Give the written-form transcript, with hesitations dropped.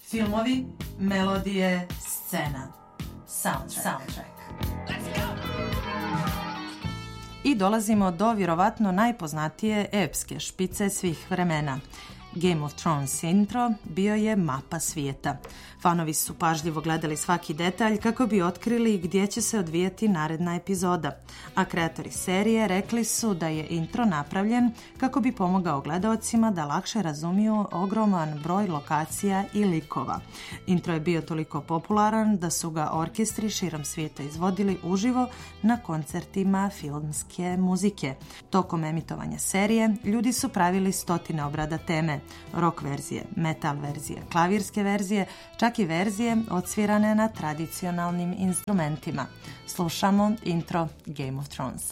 Filmovi, melodije, scena. Soundtrack. I dolazimo do vjerovatno najpoznatije epske špice svih vremena. Game of Thrones intro bio je mapa svijeta. Fanovi su pažljivo gledali svaki detalj kako bi otkrili gdje će se odvijati naredna epizoda, a kreatori serije rekli su da je intro napravljen kako bi pomogao gledaocima da lakše razumiju ogroman broj lokacija i likova. Intro je bio toliko popularan da su ga orkestri širom svijeta izvodili uživo na koncertima filmske muzike. Tokom emitovanja serije ljudi su pravili stotine obrada teme, rock verzije, metal verzije, klavirske verzije, čak i verzije odsvirane na tradicionalnim instrumentima. Slušamo intro Game of Thrones.